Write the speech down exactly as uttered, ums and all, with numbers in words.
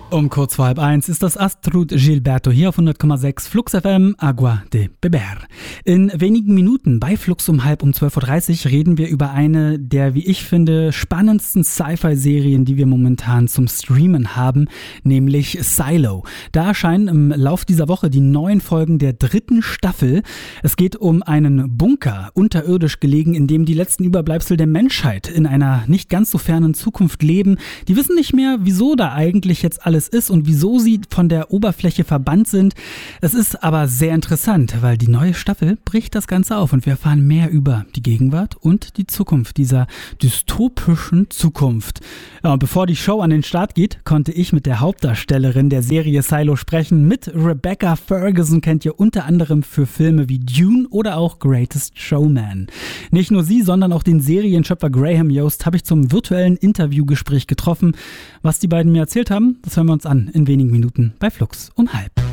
Um kurz vor halb eins ist das Astrud Gilberto hier auf hundert Komma sechs Flux F M, Agua de Beber. In wenigen Minuten bei Flux um halb um zwölf Uhr dreißig reden wir über eine der, wie ich finde, spannendsten Sci-Fi-Serien, die wir momentan zum Streamen haben, nämlich Silo. Da erscheinen im Lauf dieser Woche die neuen Folgen der dritten Staffel. Es geht um einen Bunker, unterirdisch gelegen, in dem die letzten Überbleibsel der Menschheit in einer nicht ganz so fernen Zukunft leben. Die wissen nicht mehr, wieso da eigentlich jetzt alles ist und wieso sie von der Oberfläche verbannt sind. Es ist aber sehr interessant, weil die neue Staffel bricht das Ganze auf und wir erfahren mehr über die Gegenwart und die Zukunft dieser dystopischen Zukunft. Ja, und bevor die Show an den Start geht, konnte ich mit der Hauptdarstellerin der Serie Silo sprechen. Mit Rebecca Ferguson kennt ihr unter anderem für Filme wie Dune oder auch Greatest Showman. Nicht nur sie, sondern auch den Serienschöpfer Graham Yost habe ich zum virtuellen Interviewgespräch getroffen. Was die beiden mir erzählt haben, das hören wir uns an in wenigen Minuten bei Flux um halb.